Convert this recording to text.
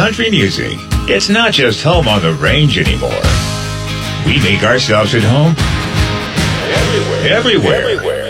country music. It's not just home on the range anymore. We make ourselves at home everywhere.